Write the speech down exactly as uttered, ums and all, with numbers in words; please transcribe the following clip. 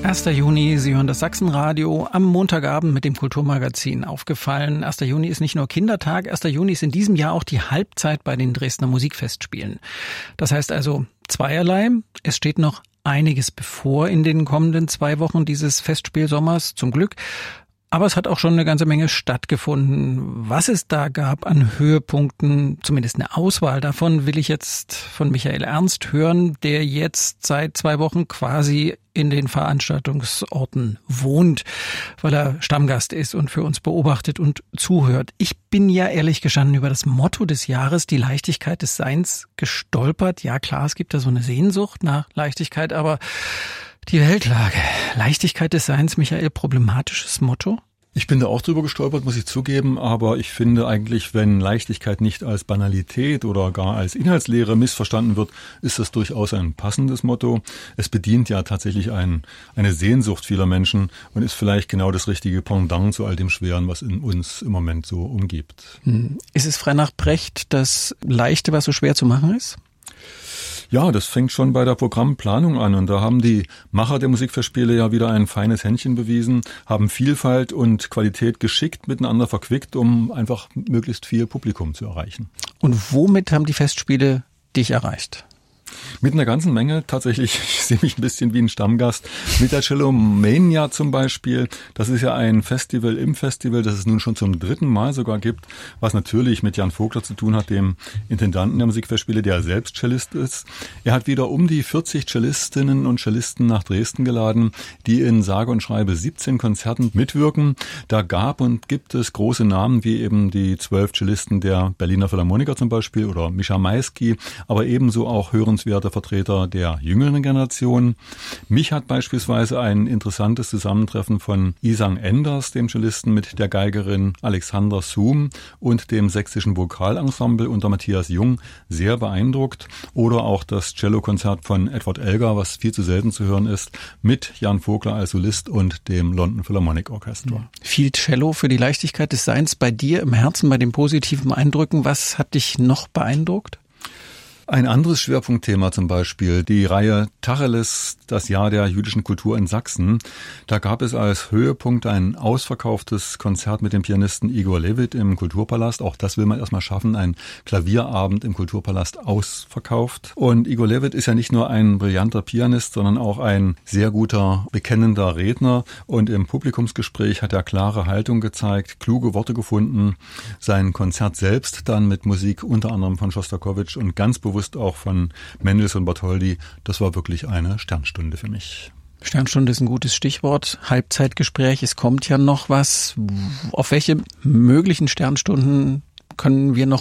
erster Juni, Sie hören das Sachsenradio am Montagabend mit dem Kulturmagazin. Aufgefallen, erster Juni ist nicht nur Kindertag, erster Juni ist in diesem Jahr auch die Halbzeit bei den Dresdner Musikfestspielen. Das heißt also zweierlei, es steht noch einiges bevor in den kommenden zwei Wochen dieses Festspielsommers, zum Glück. Aber es hat auch schon eine ganze Menge stattgefunden. Was es da gab an Höhepunkten, zumindest eine Auswahl davon, will ich jetzt von Michael Ernst hören, der jetzt seit zwei Wochen quasi in den Veranstaltungsorten wohnt, weil er Stammgast ist und für uns beobachtet und zuhört. Ich bin ja ehrlich gestanden über das Motto des Jahres, die Leichtigkeit des Seins, gestolpert. Ja klar, es gibt da so eine Sehnsucht nach Leichtigkeit, aber die Weltlage, Leichtigkeit des Seins, Michael, problematisches Motto? Ich bin da auch drüber gestolpert, muss ich zugeben, aber ich finde eigentlich, wenn Leichtigkeit nicht als Banalität oder gar als Inhaltslehre missverstanden wird, ist das durchaus ein passendes Motto. Es bedient ja tatsächlich ein, eine Sehnsucht vieler Menschen und ist vielleicht genau das richtige Pendant zu all dem Schweren, was in uns im Moment so umgibt. Ist es frei nach Brecht das Leichte, was so schwer zu machen ist? Ja, das fängt schon bei der Programmplanung an und da haben die Macher der Musikfestspiele ja wieder ein feines Händchen bewiesen, haben Vielfalt und Qualität geschickt miteinander verquickt, um einfach möglichst viel Publikum zu erreichen. Und womit haben die Festspiele dich erreicht? Mit einer ganzen Menge tatsächlich. Ich sehe mich ein bisschen wie ein Stammgast. Mit der Cellomania zum Beispiel. Das ist ja ein Festival im Festival, das es nun schon zum dritten Mal sogar gibt, was natürlich mit Jan Vogler zu tun hat, dem Intendanten der Musikfestspiele, der selbst Cellist ist. Er hat wieder um die vierzig Cellistinnen und Cellisten nach Dresden geladen, die in sage und schreibe siebzehn Konzerten mitwirken. Da gab und gibt es große Namen, wie eben die zwölf Cellisten der Berliner Philharmoniker zum Beispiel oder Mischa Maisky, aber ebenso auch hörenswerte Vertreter der jüngeren Generation. Mich hat beispielsweise ein interessantes Zusammentreffen von Isang Enders, dem Cellisten, mit der Geigerin Alexandra Zoom und dem sächsischen Vokalensemble unter Matthias Jung sehr beeindruckt. Oder auch das Cellokonzert von Edward Elgar, was viel zu selten zu hören ist, mit Jan Vogler als Solist und dem London Philharmonic Orchestra. Viel Cello für die Leichtigkeit des Seins bei dir im Herzen, bei den positiven Eindrücken. Was hat dich noch beeindruckt? Ein anderes Schwerpunktthema zum Beispiel, die Reihe Tacheles, das Jahr der jüdischen Kultur in Sachsen. Da gab es als Höhepunkt ein ausverkauftes Konzert mit dem Pianisten Igor Levit im Kulturpalast. Auch das will man erstmal schaffen, ein Klavierabend im Kulturpalast ausverkauft. Und Igor Levit ist ja nicht nur ein brillanter Pianist, sondern auch ein sehr guter, bekennender Redner. Und im Publikumsgespräch hat er klare Haltung gezeigt, kluge Worte gefunden. Sein Konzert selbst dann mit Musik unter anderem von Schostakowitsch und ganz bewusst auch von Mendelssohn und Bartholdy, das war wirklich eine Sternstunde für mich. Sternstunde ist ein gutes Stichwort. Halbzeitgespräch, es kommt ja noch was. Auf welche möglichen Sternstunden können wir noch